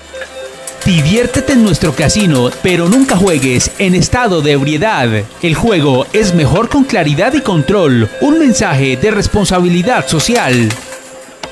Diviértete en nuestro casino, pero nunca juegues en estado de ebriedad. El juego es mejor con claridad y control. Un mensaje de responsabilidad social.